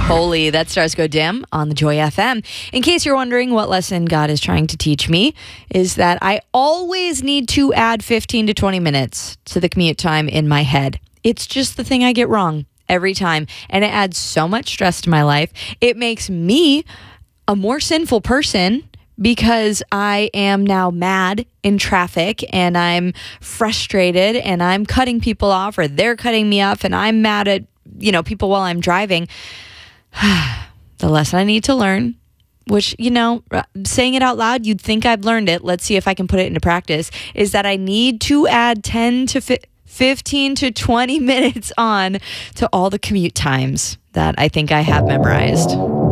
Holy, that stars go dim on the Joy FM. In case you're wondering what lesson God is trying to teach me, is that I always need to add 15 to 20 minutes to the commute time in my head. It's just the thing I get wrong every time, and it adds so much stress to my life. It makes me a more sinful person because I am now mad in traffic and I'm frustrated and I'm cutting people off or they're cutting me off and I'm mad at, people while I'm driving. The lesson I need to learn, which, saying it out loud, you'd think I've learned it. Let's see if I can put it into practice, is that I need to add 10 to 15 to 20 minutes on to all the commute times that I think I have memorized.